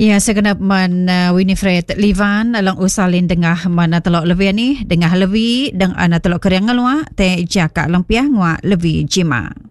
Ya, segenap man Winifred Livan alang usalin dengah mana telok lebih ni, dengah lebih dan ana telok keriang ngelua te jaka lempiah ngua lebih jima.